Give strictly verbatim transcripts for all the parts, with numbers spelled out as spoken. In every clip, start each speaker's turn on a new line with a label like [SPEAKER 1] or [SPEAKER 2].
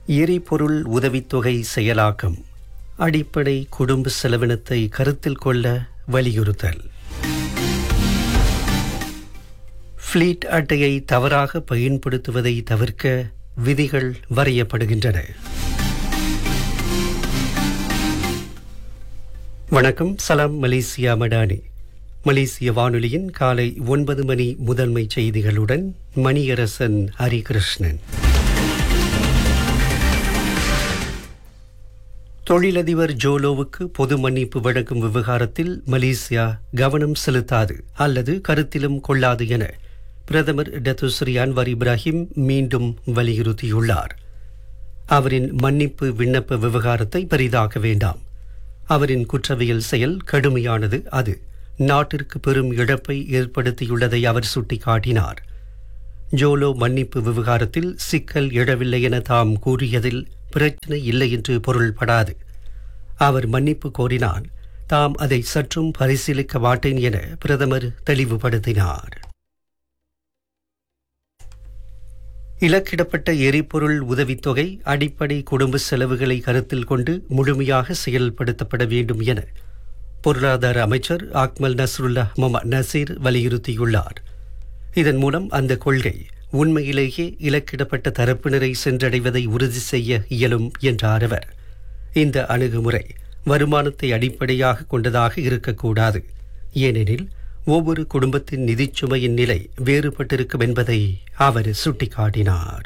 [SPEAKER 1] எரிபொருள் உதவித்தொகை செயலாக்கம், அடிப்படை குடும்ப செலவினத்தை கருத்தில் கொள்ள வலியுறுத்தல். ஃப்ளீட் அட்டையை தவறாக பயன்படுத்துவதை தவிர்க்க விதிகள் வரையப்படுகின்றன. வணக்கம். சலாம் மலேசியா மடானி. மலேசிய வானொலியின் காலை ஒன்பது மணி முதன்மை செய்திகளுடன் மணியரசன் ஹரிகிருஷ்ணன். தொழிலதிபர் ஜோலோவுக்கு பொது மன்னிப்பு வழங்கும் விவகாரத்தில் மலேசியா கவனம் செலுத்தாது அல்லது கருத்திலும் கொள்ளாது என பிரதமர் டத்துஸ்ரீ அன்வர் இப்ராஹிம் மீண்டும் வலியுறுத்தியுள்ளார். அவரின் மன்னிப்பு விண்ணப்ப விவகாரத்தை பெரிதாக்க வேண்டாம். அவரின் குற்றவியல் செயல் கடுமையானது. அது நாட்டிற்கு பெரும் இழப்பை ஏற்படுத்தியுள்ளதை அவர் சுட்டிக்காட்டினார். ஜோலோ மன்னிப்பு விவகாரத்தில் சிக்கல் எழவில்லை என தாம் கூறியதில் பிரச்சனை இல்லை என்று பொருள்படாது. அவர் மன்னிப்பு கோரினால் தாம் அதை சற்றும் பரிசீலிக்க மாட்டேன் என பிரதமர் தெளிவுபடுத்தினார். இலக்கிடப்பட்ட எரிபொருள் உதவித்தொகை அடிப்படை குடும்ப செலவுகளை கருத்தில் கொண்டு முழுமையாக செயல்படுத்தப்பட வேண்டும் என பொருளாதார அமைச்சர் அக்மல் நஸ்ருல்லா முகமது நசீர் வலியுறுத்தியுள்ளார். இதன் மூலம் அந்த கொள்கை உண்மையிலேயே இலக்கிடப்பட்ட தரப்பினரை சென்றடைவதை உறுதி செய்ய இயலும் என்றார் அவர். இந்த அணுகுமுறை வருமானத்தை அடிப்படையாக கொண்டதாக இருக்கக்கூடாது. ஏனெனில் ஒவ்வொரு குடும்பத்தின் நிதிச்சுமையின் நிலை வேறுபட்டிருக்கும் என்பதை அவர் சுட்டிக்காட்டினார்.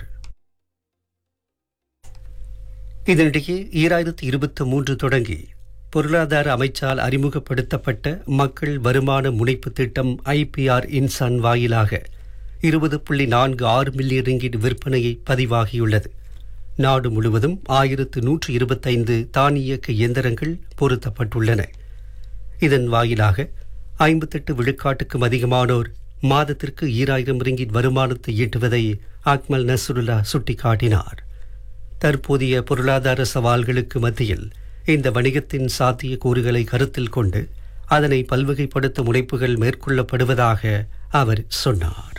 [SPEAKER 1] இதனிடையே ஈராயிரத்தி இருபத்தி மூன்று தொடங்கி பொருளாதார அமைச்சால் அறிமுகப்படுத்தப்பட்ட மக்கள் வருமான முனைப்பு திட்டம் ஐபிஆர் இன்சான் வாயிலாக இருபது புள்ளி நான்கு ஆறு மில்லியன் ரிங்கிட் விற்பனையை பதிவாகியுள்ளது. நாடு முழுவதும் ஆயிரத்து நூற்று இருபத்தைந்து தானியக்க இயந்திரங்கள் பொருத்தப்பட்டுள்ளன. இதன் வாயிலாக ஐம்பத்தெட்டு விழுக்காட்டுக்கும் அதிகமானோர் மாதத்திற்கு ஈராயிரம் ரிங்கிட் வருமானத்தை ஈட்டுவதை அக்மல் நஸ்ருல்லா சுட்டிக்காட்டினார். தற்போதைய பொருளாதார சவால்களுக்கு மத்தியில் இந்த வணிகத்தின் சாத்திய கூறுகளை கருத்தில் கொண்டு அதனை பல்வகைப்படுத்த முனைப்புகள் மேற்கொள்ளப்படுவதாக அவர் சொன்னார்.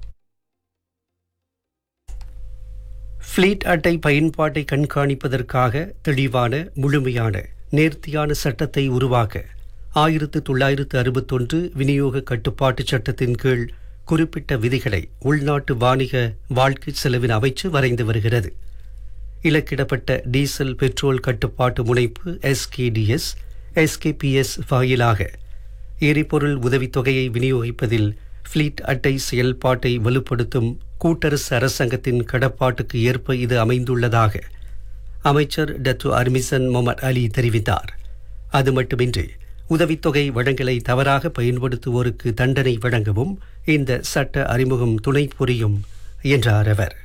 [SPEAKER 1] ஃப்ளீட் அட்டை பயன்பாட்டை கண்காணிப்பதற்காக தெளிவான, முழுமையான, நேர்த்தியான சட்டத்தை உருவாக்க ஆயிரத்து தொள்ளாயிரத்து அறுபத்தொன்று விநியோக கட்டுப்பாட்டு சட்டத்தின் கீழ் குறிப்பிட்ட விதிகளை உள்நாட்டு வாணிக வாழ்க்கை செலவின அமைச்சு வரைந்து வருகிறது. இலக்கிடப்பட்ட டீசல் பெட்ரோல் கட்டுப்பாட்டு முனைப்பு எஸ்கேடிஎஸ் எஸ்கேபிஎஸ் வாயிலாக எரிபொருள் உதவித்தொகையை விநியோகிப்பதில் ஃப்ளீட் அட்டை செயல்பாட்டை வலுப்படுத்தும் கூட்டரசு அரசாங்கத்தின் கடப்பாட்டுக்கு ஏற்ப இது அமைந்துள்ளதாக அமைச்சர் டத்து அர்மிசன் முகமது அலி தெரிவித்தார். அது மட்டுமின்றி உதவித்தொகை வழங்கலை தவறாக பயன்படுத்துவோருக்கு தண்டனை வழங்கவும் இந்த சட்ட அறிமுகம் துணை புரியும் என்றார் அவர்.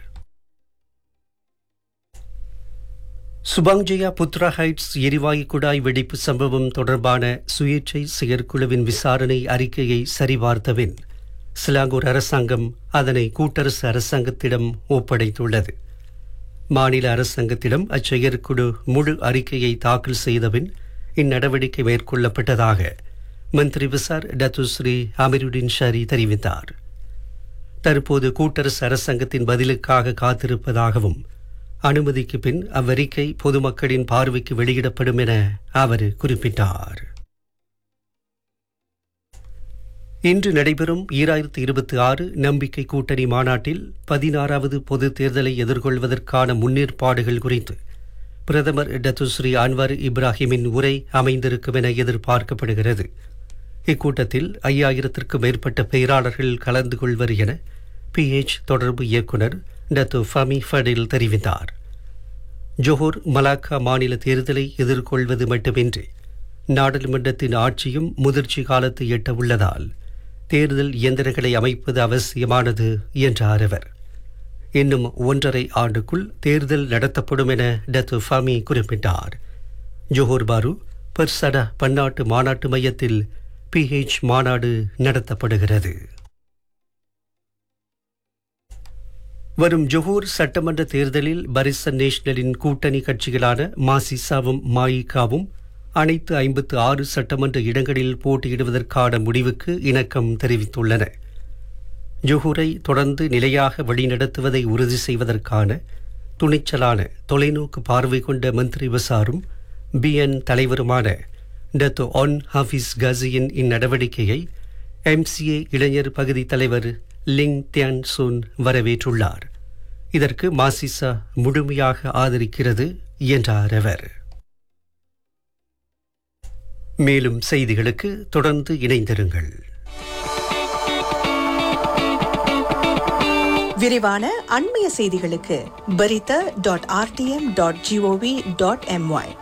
[SPEAKER 1] சுபாங்ஜயா புத்ரா ஹைட்ஸ் எரிவாயு குழாய் வெடிப்பு சம்பவம் தொடர்பான சுயேட்சை செயற்குழுவின் விசாரணை அறிக்கையை சரிபார்த்தபின் சிலாங்கூர் அரசாங்கம் அதனை கூட்டரசு அரசாங்கத்திடம் ஒப்படைத்துள்ளது. மாநில அரசாங்கத்திடம் அச்செயற்குழு முழு அறிக்கையை தாக்கல் செய்தபின் இந்நடவடிக்கை மேற்கொள்ளப்பட்டதாக மந்திரி விசார் டத்துஸ்ரீ அமீருடின் ஷரி தெரிவித்தார். தற்போது கூட்டரசு அரசாங்கத்தின் பதிலுக்காக காத்திருப்பதாகவும் அனுமதிக்கு பின் அவ்வறிக்கை பொதுமக்களின் பார்வைக்கு வெளியிடப்படும் என அவர் குறிப்பிட்டார். இன்று நடைபெறும் ஈராயிரத்து இருபத்தி ஆறு நம்பிக்கை கூட்டணி மாநாட்டில் பதினாறாவது பொது தேர்தலை எதிர்கொள்வதற்கான முன்னேற்பாடுகள் குறித்து பிரதமர் டத்துஸ்ரீ அன்வர் இப்ராஹிமின் உரை அமைந்திருக்கும் என எதிர்பார்க்கப்படுகிறது. இக்கூட்டத்தில் ஐயாயிரத்திற்கும் மேற்பட்ட பேராளர்கள் கலந்து கொள்வர் என பிஎச் தொடர்பு இயக்குநர் டத்து ஃபமி ஃபடில் தெரிவித்தார். ஜோஹர் மலாக்கா மாநில தேர்தலை எதிர்கொள்வது மட்டுமின்றி நாடாளுமன்றத்தின் ஆட்சியும் முதிர்ச்சி காலத்தை எட்ட உள்ளதால் தேர்தல் இயந்திரங்களை அமைப்பது அவசியமானது என்றார் அவர். இன்னும் ஒன்றரை ஆண்டுக்குள் தேர்தல் நடத்தப்படும் என டத்து ஃபமி குறிப்பிட்டார். ஜோஹர் பாரு பர்சடா பன்னாட்டு மாநாட்டு மையத்தில் பிஹெச் மாநாடு நடத்தப்படுகிறது. வரும் ஜொஹூர் சட்டமன்ற தேர்தலில் பரிசன் நேஷனலின் கூட்டணி கட்சிகளான மாசிசாவும் மாயிகாவும் அனைத்து ஐம்பத்து ஆறு சட்டமன்ற இடங்களில் போட்டியிடுவதற்கான முடிவுக்கு இணக்கம் தெரிவித்துள்ளன. ஜொஹூரை தொடர்ந்து நிலையாக வழிநடத்துவதை உறுதி செய்வதற்கான துணிச்சலான தொலைநோக்கு பார்வை கொண்ட மந்திரி பசாரும் பிஎன் தலைவருமான டத்தோ ஒன் ஹாஃபிஸ் கசியின் இந்நடவடிக்கையை எம்சிஏ இளைஞர் பகுதி தலைவர் லிங் தியான் சூன் வரவேற்றுள்ளார். இதற்கு மாசிசா முழுமையாக ஆதரிக்கிறது என்றார் அவர். மேலும் செய்திகளுக்கு தொடர்ந்து இணைந்திருங்கள்.
[SPEAKER 2] விரிவான அண்மைய செய்திகளுக்கு பரித dot RTM dot gov dot MY.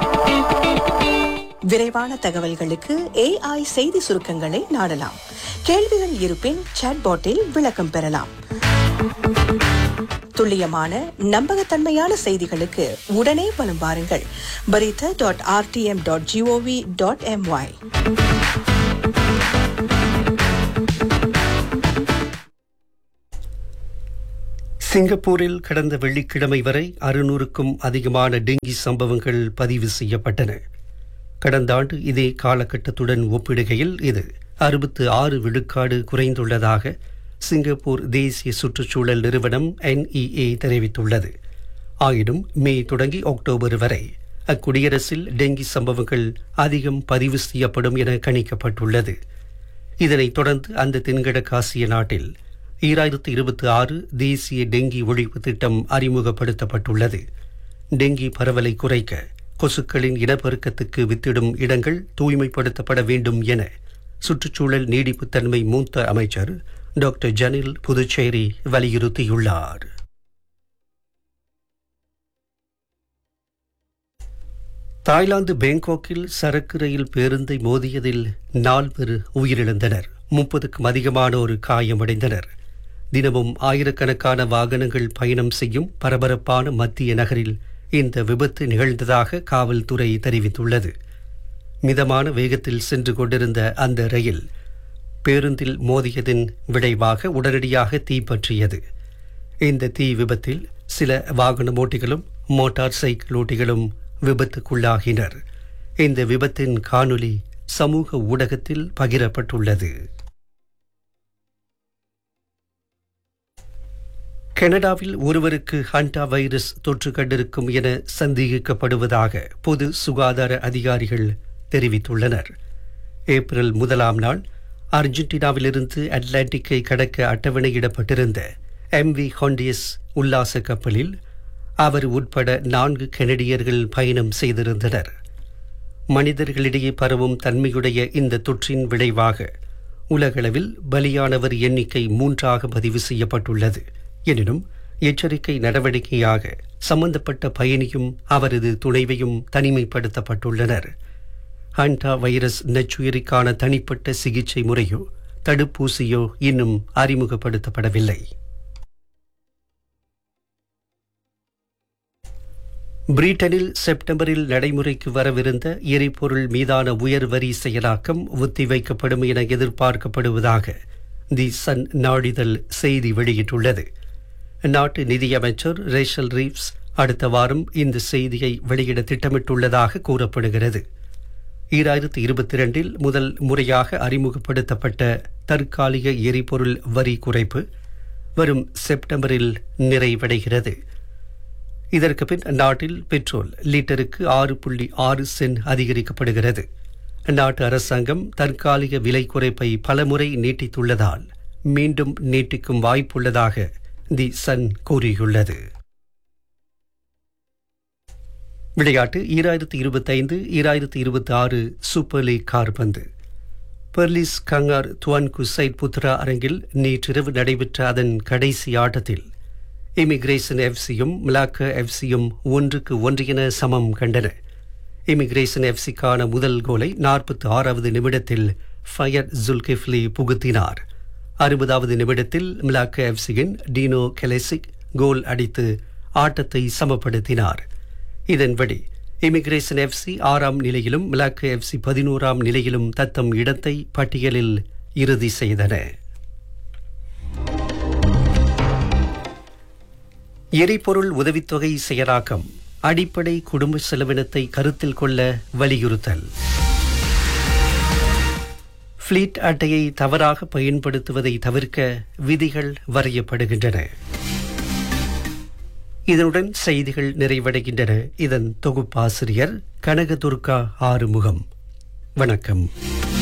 [SPEAKER 2] விரைவான தகவல்களுக்கு ஏஐ செய்தி சுருக்கங்களை நாடலாம். கேள்விகள் இருப்பின் சாட்பாட்டில் விளக்கம் பெறலாம். துல்லியமான நம்பகத்தன்மையான செய்திகளுக்கு உடனே வலம் வாருங்கள். பரித dot RTM dot gov dot MY.
[SPEAKER 1] சிங்கப்பூரில் கடந்த வெள்ளிக்கிழமை வரை அறுநூறுக்கும் அதிகமான டெங்கி சம்பவங்கள் பதிவு செய்யப்பட்டன. கடந்த ஆண்டு இதே காலகட்டத்துடன் ஒப்பிடுகையில் இது அறுபத்து ஆறு விழுக்காடு குறைந்துள்ளதாக சிங்கப்பூர் தேசிய சுற்றுச்சூழல் நிறுவனம் என்இஏ தெரிவித்துள்ளது. ஆயினும் மே தொடங்கி அக்டோபர் வரை அக்குடியரசில் டெங்கி சம்பவங்கள் அதிகம் பதிவு செய்யப்படும் என கணிக்கப்பட்டுள்ளது. இதனைத் தொடர்ந்து அந்த தென்கிழக்காசிய நாட்டில் ஈராயிரத்து இருபத்தி ஆறு தேசிய டெங்கி ஒழிப்பு திட்டம் அறிமுகப்படுத்தப்பட்டுள்ளது. டெங்கி பரவலை குறைக்க கொசுக்களின் இனப்பெருக்கத்துக்கு வித்திடும் இடங்கள் தூய்மைப்படுத்தப்பட வேண்டும் என சுற்றுச்சூழல் நீடிப்புத்தன்மை மூத்த அமைச்சர் டாக்டர் ஜனில் புதுச்சேரி வலியுறுத்தியுள்ளார். தாய்லாந்து பேங்காக்கில் சரக்கு ரயில் பேருந்தை மோதியதில் நால்வர் உயிரிழந்தனர். முப்பதுக்கும் அதிகமானோர் காயமடைந்தனர். தினமும் ஆயிரக்கணக்கான வாகனங்கள் பயணம் செய்யும் பரபரப்பான மத்திய நகரில் இந்த விபத்து நிகழ்ந்ததாக காவல்துறை தெரிவித்துள்ளது. மிதமான வேகத்தில் சென்று கொண்டிருந்த அந்த ரயில் பேருந்தில் மோதியதின் விளைவாக உடனடியாக தீப்பற்றியது. இந்த தீ விபத்தில் சில வாகன ஓட்டிகளும் மோட்டார் சைக்கிள் ஓட்டிகளும் விபத்துக்குள்ளாகினர். இந்த விபத்தின் காணொலி சமூக ஊடகத்தில் பகிரப்பட்டுள்ளது. கனடாவில் ஒருவருக்கு ஹண்டா வைரஸ் தொற்று கண்டிருக்கும் என சந்தேகிக்கப்படுவதாக பொது சுகாதார அதிகாரிகள் தெரிவித்துள்ளனர். ஏப்ரல் முதலாம் நாள் அர்ஜென்டினாவிலிருந்து அட்லாண்டிக்கை கடக்க அட்டவணையிடப்பட்டிருந்த எம் வி ஹாண்டியஸ் உல்லாச கப்பலில் அவர் உட்பட நான்கு கனடியர்கள் பயணம் செய்திருந்தனர். மனிதர்களிடையே பரவும் தன்மையுடைய இந்த தொற்றின் விளைவாக உலகளவில் பலியானவர் எண்ணிக்கை மூன்றாக பதிவு செய்யப்பட்டுள்ளது. எனினும் எச்சரிக்கை நடவடிக்கையாக சம்பந்தப்பட்ட பயணியும் அவரது துணைவையும் தனிமைப்படுத்தப்பட்டுள்ளனர். ஹண்டா வைரஸ் நச்சுயிரிக்கான தனிப்பட்ட சிகிச்சை முறையோ தடுப்பூசியோ இன்னும் அறிமுகப்படுத்தப்படவில்லை. பிரிட்டனில் செப்டம்பரில் நடைமுறைக்கு வரவிருந்த எரிபொருள் மீதான உயர் வரி செயலாக்கம் ஒத்திவைக்கப்படும் என எதிர்பார்க்கப்படுவதாக தி சன் நாளிதழ் செய்தி வெளியிட்டுள்ளது. நாட்டு நிதியமைச்சர் ரேஷல் ரீவ்ஸ் அடுத்த வாரம் இந்த செய்தியை வெளியிட திட்டமிட்டுள்ளதாக கூறப்படுகிறது. ஈராயிரத்து இருபத்தி இரண்டில் முதல் முறையாக அறிமுகப்படுத்தப்பட்ட தற்காலிக எரிபொருள் வரி குறைப்பு வரும் செப்டம்பரில் நிறைவடைகிறது. இதற்கு பின் நாட்டில் பெட்ரோல் லிட்டருக்கு ஆறு புள்ளி ஆறு சென்ட் அதிகரிக்கப்படுகிறது. நாட்டு அரசாங்கம் தற்காலிக விலை குறைப்பை பலமுறை நீட்டித்துள்ளதால் மீண்டும் நீட்டிக்கும் வாய்ப்புள்ளதாக தி சன் கூறியுள்ளது. விளையாட்டு ஈராயிரத்து இருபத்தைந்து ஈராயிரத்து இருபத்தி ஆறு சூப்பர் லீக் கால்பந்து. பெர்லிஸ் கங்கார் துவான் குசைட் புத்ரா அரங்கில் நேற்றிரவு நடைபெற்ற அதன் கடைசி ஆட்டத்தில் இமிகிரேஷன் எஃப்சியும் மிலாக்கா எஃப்சியும் ஒன்றுக்கு ஒன்று என சமம் கண்டன. இமிகிரேஷன் எஃப்சிக்கான முதல் கோலை நாற்பத்தி ஆறாவது நிமிடத்தில் ஃபயர் ஜுல்கிஃப்லி புகுத்தினார். அறுபதாவது நிமிடத்தில் மிலாக்கா எஃப்சியின் டீனோ கெலெசிக் கோல் அடித்து ஆட்டத்தை சமப்படுத்தினார். இதன்படி இமிகிரேஷன் எஃப்சி ஆறாம் நிலையிலும் மிலாக்கா எஃப்சி பதினோராம் நிலையிலும் தத்தம் இடத்தை பட்டியலில் இறுதி செய்தன. எரிபொருள் உதவித்தொகை செயலாக்கம் அடிப்படை குடும்ப செலவினத்தை கருத்தில் கொள்ள வலியுறுத்தல். ஃப்ளீட் அட்டையை தவறாக பயன்படுத்துவதை தவிர்க்க விதிகள் வரையப்படுகின்றன. இதனுடன் செய்திகள் நிறைவடைகின்றன. இதன் தொகுப்பாசிரியர் கனகதுர்கா ஆறுமுகம். வணக்கம்.